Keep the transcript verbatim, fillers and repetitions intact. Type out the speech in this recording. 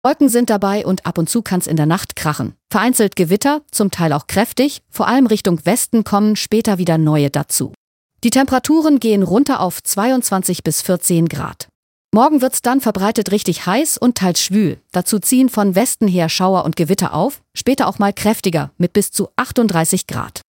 Wolken sind dabei und ab und zu kann es in der Nacht krachen. Vereinzelt Gewitter, zum Teil auch kräftig, vor allem Richtung Westen kommen später wieder neue dazu. Die Temperaturen gehen runter auf zweiundzwanzig bis vierzehn Grad. Morgen wird's dann verbreitet richtig heiß und teils schwül. Dazu ziehen von Westen her Schauer und Gewitter auf, später auch mal kräftiger mit bis zu achtunddreißig Grad.